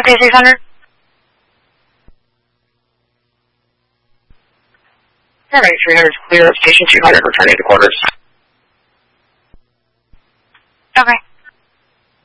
Okay, 600. Alright, 300 is clear. Station 200, returning to quarters. Okay.